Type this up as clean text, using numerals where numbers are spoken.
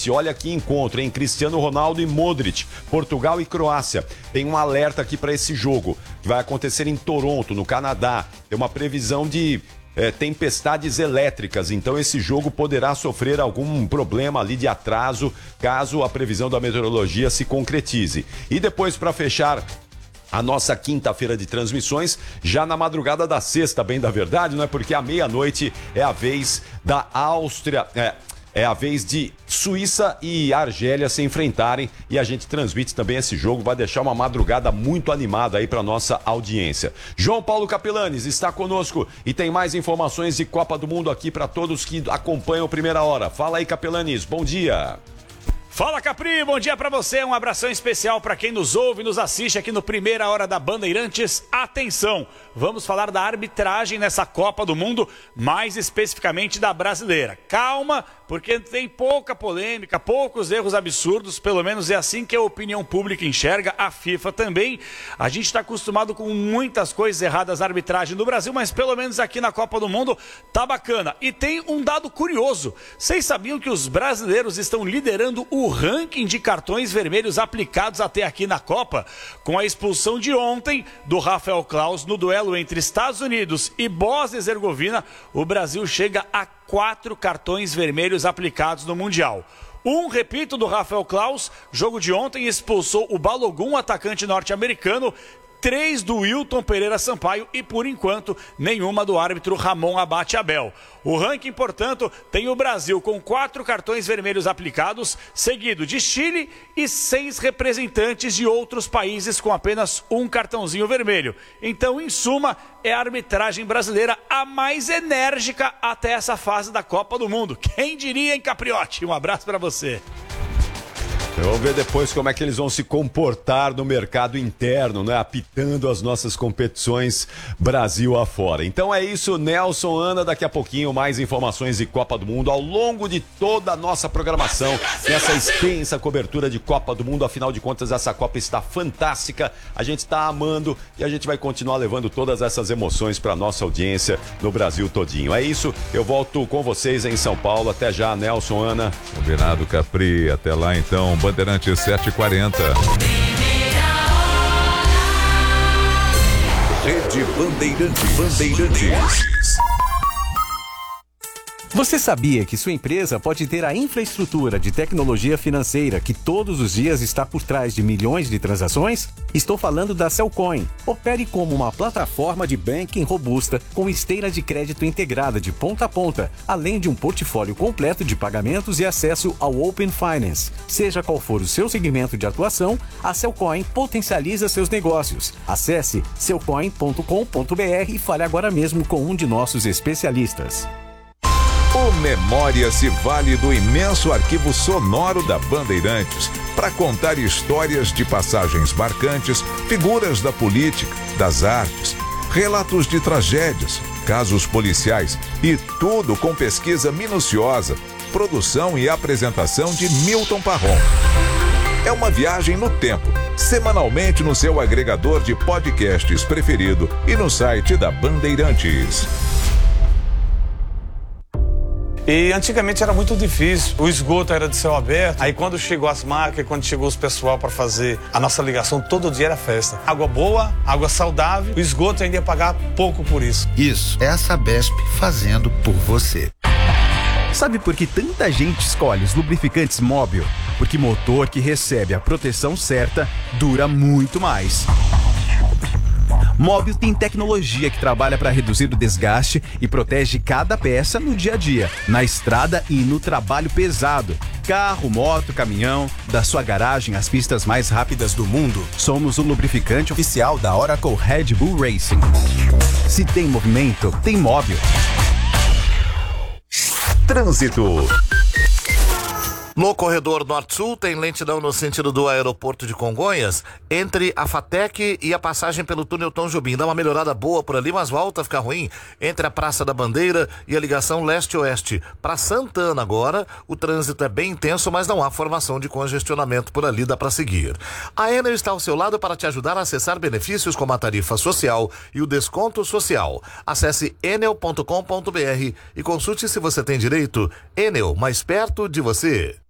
noite, olha que encontro, hein? Cristiano Ronaldo e Modric, Portugal e Croácia. Tem um alerta aqui para esse jogo, que vai acontecer em Toronto, no Canadá. Tem uma previsão de tempestades elétricas, então esse jogo poderá sofrer algum problema ali de atraso, caso a previsão da meteorologia se concretize. E depois, para fechar a nossa quinta-feira de transmissões, já na madrugada da sexta, bem da verdade, não é? Porque à meia-noite é a vez da Áustria, é a vez de Suíça e Argélia se enfrentarem e a gente transmite também esse jogo, vai deixar uma madrugada muito animada aí para nossa audiência. João Paulo Capellanes está conosco e tem mais informações de Copa do Mundo aqui para todos que acompanham Primeira Hora. Fala aí, Capellanes, bom dia. Fala, Capri, bom dia pra você, um abração especial pra quem nos ouve e nos assiste aqui no Primeira Hora da Bandeirantes. Atenção, vamos falar da arbitragem nessa Copa do Mundo, mais especificamente da brasileira. Calma, porque tem pouca polêmica, poucos erros absurdos, pelo menos é assim que a opinião pública enxerga, a FIFA também. A gente está acostumado com muitas coisas erradas na arbitragem do Brasil, mas pelo menos aqui na Copa do Mundo tá bacana. E tem um dado curioso, vocês sabiam que os brasileiros estão liderando o ranking de cartões vermelhos aplicados até aqui na Copa? Com a expulsão de ontem do Rafael Claus no duelo entre Estados Unidos e Bósnia e Herzegovina, o Brasil chega a 4 cartões vermelhos aplicados no Mundial. Repito, do Rafael Claus, jogo de ontem, expulsou o Balogun, atacante norte-americano, 3 do Wilton Pereira Sampaio e, por enquanto, nenhuma do árbitro Ramon Abate Abel. O ranking, portanto, tem o Brasil com 4 cartões vermelhos aplicados, seguido de Chile e 6 representantes de outros países com apenas um cartãozinho vermelho. Então, em suma, é a arbitragem brasileira a mais enérgica até essa fase da Copa do Mundo. Quem diria, hein, Capriotti? Um abraço para você. Vamos ver depois como é que eles vão se comportar no mercado interno, né? Apitando as nossas competições Brasil afora. Então é isso, Nelson, Ana, daqui a pouquinho mais informações de Copa do Mundo ao longo de toda a nossa programação, nessa extensa cobertura de Copa do Mundo. Afinal de contas, essa Copa está fantástica, a gente está amando e a gente vai continuar levando todas essas emoções para nossa audiência no Brasil todinho. É isso, eu volto com vocês em São Paulo. Até já, Nelson, Ana. Combinado, Capri. Até lá, então. Bandeirantes 7h40. Rede Bandeirantes. Você sabia que sua empresa pode ter a infraestrutura de tecnologia financeira que todos os dias está por trás de milhões de transações? Estou falando da Cellcoin. Opere como uma plataforma de banking robusta com esteira de crédito integrada de ponta a ponta, além de um portfólio completo de pagamentos e acesso ao Open Finance. Seja qual for o seu segmento de atuação, a Cellcoin potencializa seus negócios. Acesse cellcoin.com.br e fale agora mesmo com um de nossos especialistas. O Memória se vale do imenso arquivo sonoro da Bandeirantes para contar histórias de passagens marcantes, figuras da política, das artes, relatos de tragédias, casos policiais e tudo com pesquisa minuciosa, produção e apresentação de Milton Parron. É uma viagem no tempo, semanalmente no seu agregador de podcasts preferido e no site da Bandeirantes. E antigamente era muito difícil, o esgoto era de céu aberto, aí quando chegou as máquinas, quando chegou os pessoal para fazer a nossa ligação, todo dia era festa. Água boa, água saudável, o esgoto ainda ia pagar pouco por isso. Isso, é a Sabesp fazendo por você. Sabe por que tanta gente escolhe os lubrificantes Móbil? Porque motor que recebe a proteção certa dura muito mais. Móbil tem tecnologia que trabalha para reduzir o desgaste e protege cada peça no dia a dia, na estrada e no trabalho pesado. Carro, moto, caminhão, da sua garagem às pistas mais rápidas do mundo. Somos o lubrificante oficial da Oracle Red Bull Racing. Se tem movimento, tem Móbil. Trânsito. No corredor Norte-Sul tem lentidão no sentido do aeroporto de Congonhas, entre a FATEC e a passagem pelo túnel Tom Jobim. Dá uma melhorada boa por ali, mas volta a ficar ruim entre a Praça da Bandeira e a ligação leste-oeste. Para Santana agora, o trânsito é bem intenso, mas não há formação de congestionamento por ali, dá para seguir. A Enel está ao seu lado para te ajudar a acessar benefícios como a tarifa social e o desconto social. Acesse enel.com.br e consulte se você tem direito. Enel, mais perto de você.